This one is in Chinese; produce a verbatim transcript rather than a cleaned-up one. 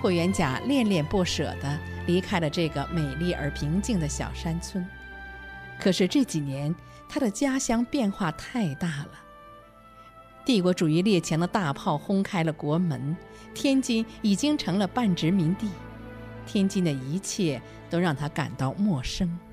霍元甲恋恋不舍地离开了这个美丽而平静的小山村。可是这几年，他的家乡变化太大了。帝国主义列强的大炮轰开了国门，天津已经成了半殖民地。天津的一切都让他感到陌生。